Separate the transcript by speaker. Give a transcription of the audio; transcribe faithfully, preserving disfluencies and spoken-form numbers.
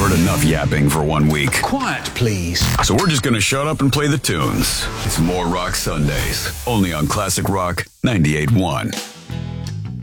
Speaker 1: heard enough yapping for one week.
Speaker 2: Quiet, please.
Speaker 1: So we're just going to shut up and play the tunes. It's More Rock Sundays, only on Classic Rock ninety-eight point one.